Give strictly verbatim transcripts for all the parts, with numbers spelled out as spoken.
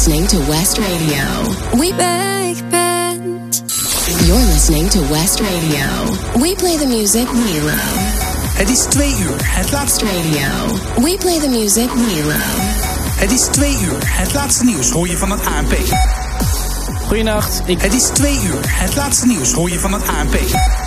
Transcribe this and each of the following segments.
listening to West Radio. We make band. You're listening to West Radio. We play the music we love. Het is twee uur, het laatste Radio. We play the music we love. Het is twee uur, het laatste nieuws hoor je van het A N P. Goedenacht, ik... Het is twee uur, het laatste nieuws hoor je van het A N P.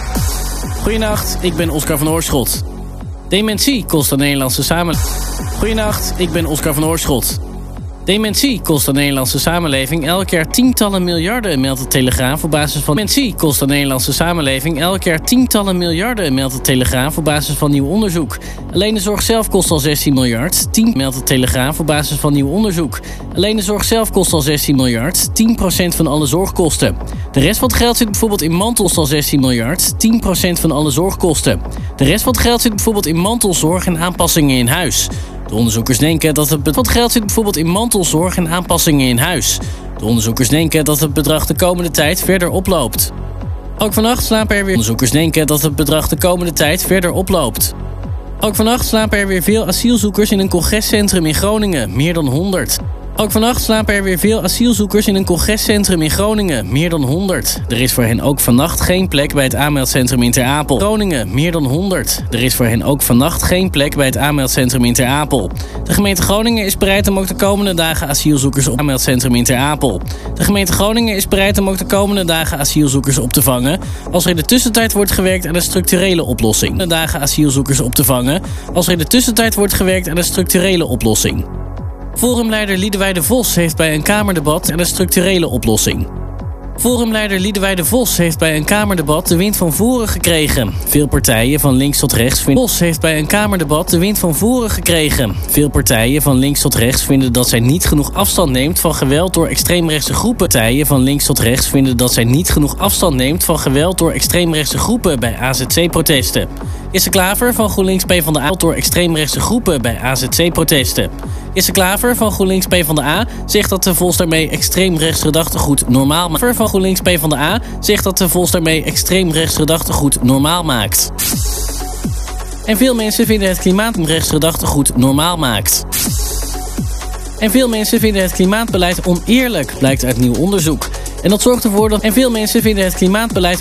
Goedenacht, ik ben Oscar van Oorschot. Dementie kost de Nederlandse samenleving. Goedenacht, ik ben Oscar van Oorschot. Dementie kost de Nederlandse samenleving elk jaar tientallen miljarden, meldt de Telegraaf op basis van... Dementie kost de Nederlandse samenleving elk jaar tientallen miljarden, meldt de Telegraaf op basis van nieuw onderzoek. Alleen de zorg zelf kost al zestien miljard, tien meldt de Telegraaf op basis van nieuw onderzoek. Alleen de zorg zelf kost al zestien miljard, tien procent van alle zorgkosten. De rest van het geld zit bijvoorbeeld in mantels al zestien miljard, tien procent van alle zorgkosten. De rest van het geld zit bijvoorbeeld in mantelzorg en aanpassingen in huis. De onderzoekers denken dat het bedrag geld zit bijvoorbeeld in mantelzorg en aanpassingen in huis. De onderzoekers denken dat het bedrag de komende tijd verder oploopt. Ook vannacht slapen er weer onderzoekers denken dat het bedrag de komende tijd verder oploopt. Ook vannacht slapen er weer veel asielzoekers in een congrescentrum in Groningen, meer dan honderd. Ook vannacht slapen er weer veel asielzoekers in een congrescentrum in Groningen, meer dan honderd. Er is voor hen ook vannacht geen plek bij het aanmeldcentrum in Ter Apel. Groningen, meer dan honderd. Er is voor hen ook vannacht geen plek bij het aanmeldcentrum in Ter Apel. De gemeente Groningen is bereid om ook de komende dagen asielzoekers op het aanmeldcentrum in Ter Apel. De gemeente Groningen is bereid om ook de komende dagen asielzoekers op te vangen, als er in de tussentijd wordt gewerkt aan een structurele oplossing. De dagen asielzoekers op te vangen, als er in de tussentijd wordt gewerkt aan een structurele oplossing. Forumleider Liedewij de Vos heeft bij een Kamerdebat aan een structurele oplossing. Forumleider Liedewij de Vos heeft bij een Kamerdebat de wind van voren gekregen. Veel partijen van links tot rechts vinden... Vos heeft bij een Kamerdebat de wind van voren gekregen. Veel partijen van links tot rechts vinden dat zij niet genoeg afstand neemt van geweld door extreemrechtse groepen. Partijen van links tot rechts vinden dat zij niet genoeg afstand neemt van geweld door extreemrechtse groepen bij A Z C-protesten. Jesse Klaver van GroenLinks PvdA door extreemrechtse groepen bij A Z C-protesten. Jesse Klaver van GroenLinks PvdA zegt dat de Vos daarmee extreemrechts gedachtegoed normaal maakt. Van GroenLinks PvdA zegt dat de Vos daarmee extreemrechts gedachtegoed normaal maakt. En veel mensen vinden het klimaatrechts gedachtegoed normaal maakt. En veel mensen vinden het klimaatbeleid oneerlijk, blijkt uit nieuw onderzoek. En dat zorgt ervoor dat... En veel mensen vinden het klimaatbeleid